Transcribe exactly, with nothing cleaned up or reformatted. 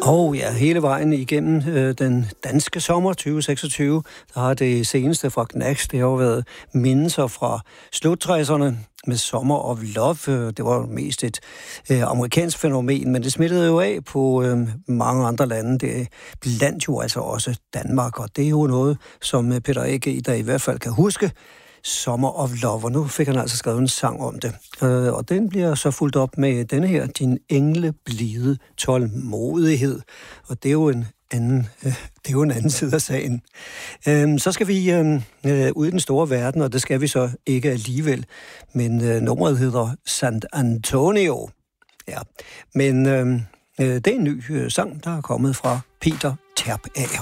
Og ja, hele vejen igennem øh, den danske sommer tyve seksogtyve, der har det seneste fra Knacks, det har jo været mindelser fra slut-tresserne med Summer of Love. Det var mest et øh, amerikansk fænomen, men det smittede jo af på øh, mange andre lande. Det blandt jo altså også Danmark, og det er jo noget, som Peter A G, der i hvert fald kan huske, Summer of Love, og nu fik han altså skrevet en sang om det. Øh, og den bliver så fuldt op med denne her, Din engle blide tålmodighed. Og det er jo en anden, øh, det er jo en anden side af sagen. Øh, så skal vi øh, ud i den store verden, og det skal vi så ikke alligevel. Men øh, nummeret hedder San Antonio. Ja, men øh, det er en ny øh, sang, der er kommet fra Peter Terp Ager.